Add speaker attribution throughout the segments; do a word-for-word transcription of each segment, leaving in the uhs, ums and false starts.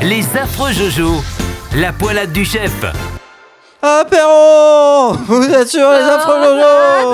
Speaker 1: Les affreux Jojo, la poilade du chef.
Speaker 2: Apéro! Vous êtes sur les affreux Jojo!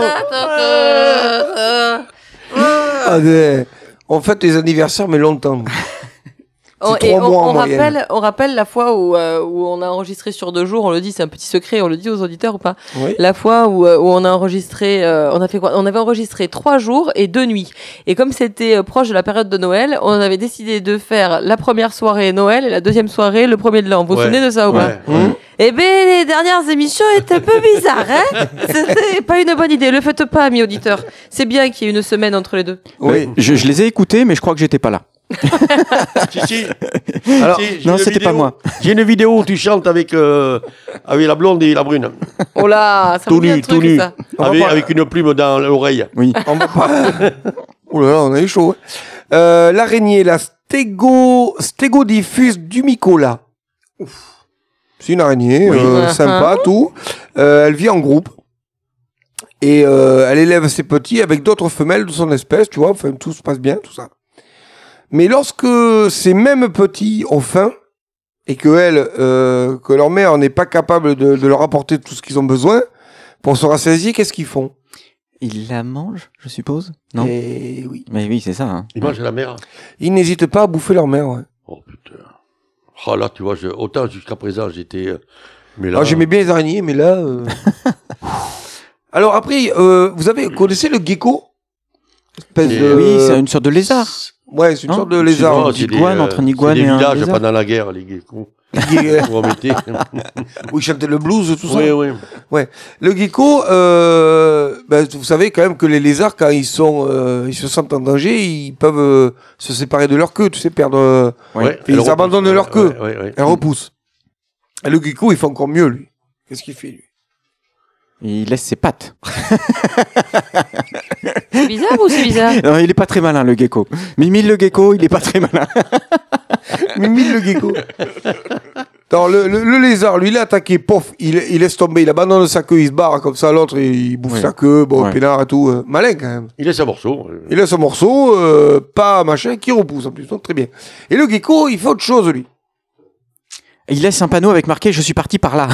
Speaker 3: Ah, des... On fête les anniversaires, mais longtemps.
Speaker 4: On, et on, on, rappelle, on rappelle la fois où, euh, où on a enregistré sur deux jours, on le dit, c'est un petit secret, on le dit aux auditeurs ou pas?
Speaker 3: Oui.
Speaker 4: La fois où, où on a enregistré, euh, on a fait quoi? On avait enregistré trois jours et deux nuits. Et comme c'était proche de la période de Noël, on avait décidé de faire la première soirée Noël et la deuxième soirée le premier de l'an. Vous vous ouais. souvenez de ça ou pas?
Speaker 3: Ouais. Mmh.
Speaker 4: Eh ben, les dernières émissions étaient un peu bizarres, hein? C'était pas une bonne idée. Le faites pas, amis auditeurs. C'est bien qu'il y ait une semaine entre les deux.
Speaker 2: Oui, je, je les ai écoutés, mais je crois que j'étais pas là.
Speaker 5: si, si. Alors,
Speaker 2: si, non, c'était
Speaker 5: vidéo,
Speaker 2: pas moi.
Speaker 5: J'ai une vidéo où tu chantes avec, euh, avec la blonde et la brune.
Speaker 4: Oh là, ça
Speaker 5: tout nu, tout nu.
Speaker 4: Ça.
Speaker 5: Avec, avec une plume dans l'oreille.
Speaker 2: Oui.
Speaker 3: On va pas... Oh là là, on a eu chaud. Hein. Euh, l'araignée, la stégo... Stégodifus dumicola. Ouf. C'est une araignée, oui. euh, sympa, uh-huh. tout. Euh, elle vit en groupe. Et euh, elle élève ses petits avec d'autres femelles de son espèce, tu vois. Enfin, tout se passe bien, tout ça. Mais lorsque ces mêmes petits ont faim et que elles, euh, que leur mère n'est pas capable de, de leur apporter tout ce qu'ils ont besoin pour se rassasier, qu'est-ce qu'ils font?
Speaker 2: Ils la mangent, je suppose? Non.
Speaker 3: Et oui.
Speaker 2: Mais oui, c'est ça. Hein.
Speaker 5: Ils mangent la mère.
Speaker 3: Ils n'hésitent pas à bouffer leur mère. Ouais.
Speaker 5: Oh putain. Oh là, tu vois, je, autant jusqu'à présent j'étais. Euh, mais là.
Speaker 3: Ah, j'aimais bien les araignées, mais là. Euh... Alors après, euh, vous avez connaissez le gecko?
Speaker 2: Espèce de... Oui, c'est une sorte de lézard.
Speaker 3: Ouais, c'est une non sorte de lézard.
Speaker 5: Non,
Speaker 2: c'est des iguanes, entre une iguane
Speaker 5: et un lézard. C'est des villages
Speaker 2: pendant
Speaker 5: la guerre, les geckos.
Speaker 3: Où ils chantaient le blues, tout ça.
Speaker 5: Oui, oui.
Speaker 3: Ouais. Le gecko, euh, ben, vous savez quand même que les lézards, quand ils sont, euh, ils se sentent en danger, ils peuvent euh, se séparer de leur queue, tu sais, perdre. Euh,
Speaker 5: ouais.
Speaker 3: Ils repousse. abandonnent leur queue.
Speaker 5: Ouais, ouais, ouais.
Speaker 3: Elle repousse. Et le gecko, il fait encore mieux, lui. Qu'est-ce qu'il fait, lui?
Speaker 2: Il laisse ses pattes.
Speaker 4: C'est bizarre ou c'est bizarre?
Speaker 2: Non, il est pas très malin, le gecko. Mimile le gecko, il est pas très malin.
Speaker 3: Mimile le gecko. Non, le, le, le lézard, lui, il est attaqué, pof, il, il laisse tomber, il abandonne sa queue, il se barre comme ça, l'autre, il bouffe oui. sa queue, bon, ouais. Pénard et tout. Euh, malin, quand même.
Speaker 5: Il laisse un morceau.
Speaker 3: Il laisse un morceau, euh, pas machin, qui repousse, en plus, donc très bien. Et le gecko, il fait autre chose, lui.
Speaker 2: Il laisse un panneau avec marqué « Je suis parti par là ».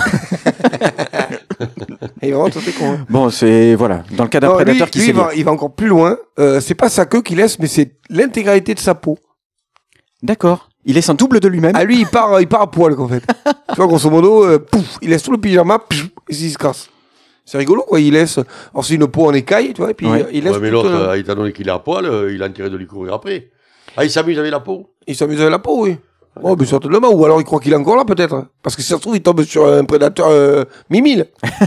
Speaker 3: Et vraiment, ça fait con. Hein.
Speaker 2: Bon, c'est, voilà, dans le cas d'un non, prédateur
Speaker 3: lui,
Speaker 2: qui
Speaker 3: lui, il va, il va encore plus loin. Euh, c'est pas sa queue qu'il laisse, mais c'est l'intégralité de sa peau.
Speaker 2: D'accord. Il laisse un double de lui-même.
Speaker 3: Ah, lui, il part, il part à poil, en fait. Tu vois, grosso modo, euh, pouf, il laisse tout le pyjama, pouf, et il se casse. C'est rigolo, quoi. Il laisse, alors c'est une peau en écaille, tu vois, et puis
Speaker 5: ouais.
Speaker 3: il laisse.
Speaker 5: Ouais, mais l'autre, euh, étant donné qu'il est à poil, euh, il a intérêt de lui courir après. Ah, il s'amuse avec la peau.
Speaker 3: Il s'amuse avec la peau, oui. Oh, mais certainement, ou alors il croit qu'il est encore là, peut-être. Parce que si ça se trouve, il tombe sur un prédateur euh, mimile.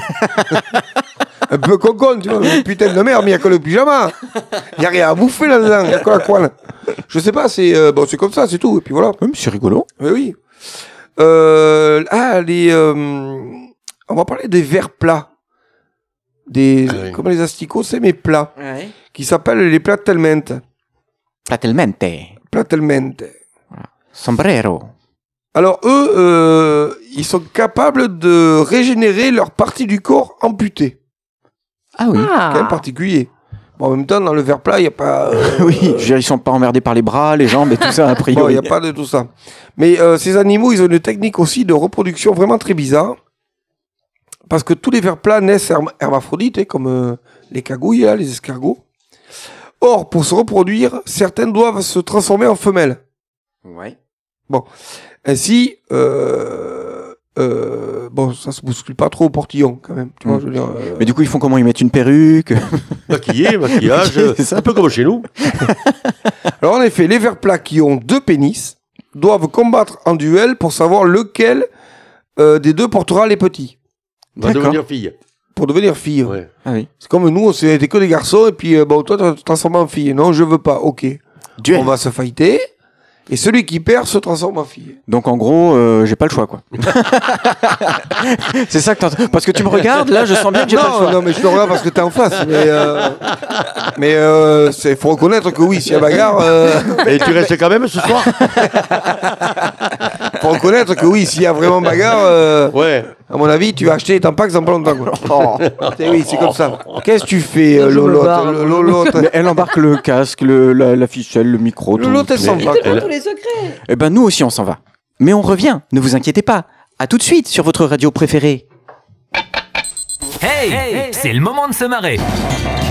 Speaker 3: Un peu concon, tu vois. Putain de merde, mais il n'y a que le pyjama. Il n'y a rien à bouffer là-dedans, il n'y a que la coile. Je sais pas, c'est euh, bon, c'est comme ça, c'est tout. Et puis voilà.
Speaker 2: Oui, mais c'est rigolo.
Speaker 3: Oui, oui. Euh, ah, les. Euh, on va parler des vers plats. Des, ah, oui. Comme les asticots, c'est mes plats.
Speaker 4: Ouais.
Speaker 3: Qui s'appellent les platelmente.
Speaker 2: Platelmente.
Speaker 3: Platelmente.
Speaker 2: Sombrero.
Speaker 3: Alors eux, euh, ils sont capables de régénérer leur partie du corps amputée.
Speaker 2: Ah oui.
Speaker 4: Ah.
Speaker 3: C'est quand même particulier. Bon, en même temps, dans le ver plat, il n'y a pas... Euh...
Speaker 2: oui, je veux dire, ils sont pas emmerdés par les bras, les jambes et tout ça, a priori.
Speaker 3: Bon, il n'y a pas de tout ça. Mais euh, ces animaux, ils ont une technique aussi de reproduction vraiment très bizarre. Parce que tous les vers plats naissent herm- hermaphrodites, hein, comme euh, les cagouilles, là, les escargots. Or, pour se reproduire, certaines doivent se transformer en femelles.
Speaker 2: Ouais.
Speaker 3: Bon, ainsi, euh, euh, bon, ça se bouscule pas trop au portillon, quand même. Tu vois,
Speaker 2: mmh.
Speaker 3: je veux dire, euh...
Speaker 2: Mais du coup, ils font comment? Ils mettent une perruque?
Speaker 5: Maquillé, maquillage, c'est ça. Un peu comme chez nous.
Speaker 3: Alors, en effet, les vers plats qui ont deux pénis doivent combattre en duel pour savoir lequel euh, des deux portera les petits.
Speaker 5: Va devenir fille.
Speaker 3: Pour devenir fille.
Speaker 5: Ouais.
Speaker 2: Ah oui.
Speaker 3: C'est comme nous, on s'était que des garçons, et puis, euh, bon, toi, tu vas te transformer en fille. Non, je veux pas, ok.
Speaker 2: Duel.
Speaker 3: On va se fighter. Et celui qui perd se transforme en fille.
Speaker 2: Donc en gros, euh, j'ai pas le choix, quoi. C'est ça que t'entends. Parce que tu me regardes, là, je sens bien que j'ai
Speaker 3: non,
Speaker 2: pas le choix.
Speaker 3: Non, mais je te regarde parce que t'es en face. Mais euh, mais euh, c'est faut reconnaître que oui, s'il y a bagarre. Euh...
Speaker 5: Et tu restes quand même ce soir.
Speaker 3: Faut reconnaître que oui, s'il y a vraiment bagarre. Euh,
Speaker 5: ouais.
Speaker 3: À mon avis, tu vas acheter les tampax dans pas longtemps. Quoi. Oh, c'est, oui, c'est comme ça. Qu'est-ce que tu fais, euh, Lolotte, Lolotte?
Speaker 2: Mais elle embarque le casque, le, la, la ficelle, le micro.
Speaker 3: Lolotte, elle s'en va.
Speaker 4: Elle te prend tous les secrets.
Speaker 2: Eh ben nous aussi, on s'en va. Mais on revient, ne vous inquiétez pas. À tout de suite sur votre radio préférée.
Speaker 1: Hey, hey, c'est le moment de se marrer.